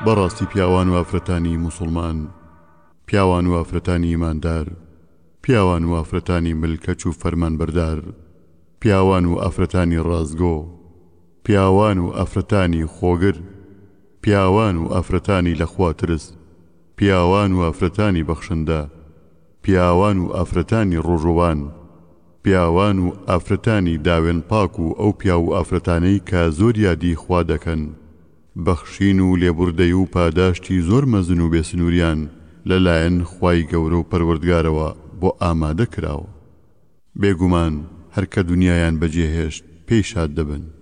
بەڕاستی پیاوان و ئافرەتانی موسڵمان، پیاوان و ئافرەتانی ئیماندار، پیاوان و ئافرەتانی ملکەچ و فەرمانبەردار، پیاوان و ئافرەتانی ڕازگۆ، پیاوان و ئافرەتانی خۆگر، پیاوان و ئافرەتانی لەخواترس، پیاوان و ئافرەتانی بەخشندە، پیاوان و ئافرەتانی ڕۆژۆوان، پیاوان و ئافرەتانی داوێن پاک و ئەو پیا و ئافرەتانەی کە زۆر یادی خوا دەکەن، بەخشین و لێبوردەی و پاداشتی زۆر مەزن و بێسنووریان لەلایەن خوای گەورە و پەروەردگارەوە بۆ ئامادە کراوە. بێگومان هەر کە دنیایان بەجێهێشت پێی شاد دەبن.